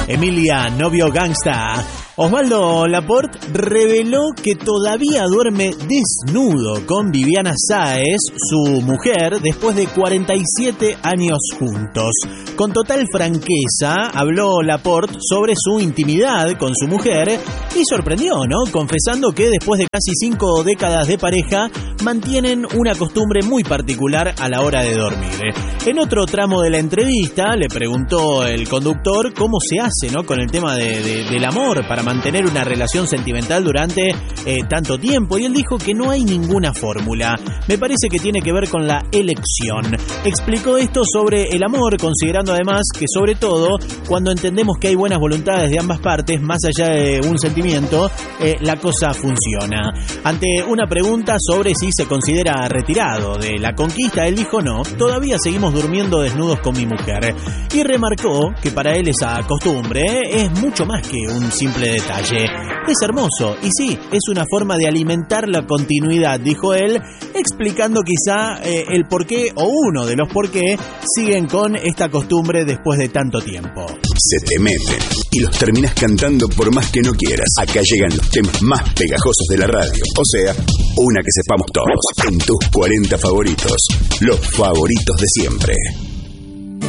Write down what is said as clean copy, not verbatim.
Emilia, novio gangsta. Osvaldo Laport reveló que todavía duerme desnudo con Viviana Sáez, su mujer, después de 47 años juntos. Con total franqueza habló Laport sobre su intimidad con su mujer y sorprendió, ¿no? Confesando que después de casi 5 décadas de pareja mantienen una costumbre muy particular a la hora de dormir. En otro tramo de la entrevista le preguntó el conductor cómo se hace, ¿no? Con el tema del amor para mantener una relación sentimental durante tanto tiempo, y él dijo que no hay ninguna fórmula. Me parece que tiene que ver con la elección. Explicó esto sobre el amor, considerando además que sobre todo cuando entendemos que hay buenas voluntades de ambas partes, más allá de un sentimiento, la cosa funciona. Ante una pregunta sobre si se considera retirado de la conquista, él dijo no, todavía seguimos durmiendo desnudos con mi mujer, y remarcó que para él esa costumbre es mucho más que un simple detalle. Es hermoso y sí, es una forma de alimentar la continuidad, dijo él, explicando quizá el porqué o uno de los por qué siguen con esta costumbre después de tanto tiempo. Se te meten y los terminas cantando por más que no quieras. Acá llegan los temas más pegajosos de la radio, o sea, una que sepamos todos. En tus 40 favoritos, los favoritos de siempre.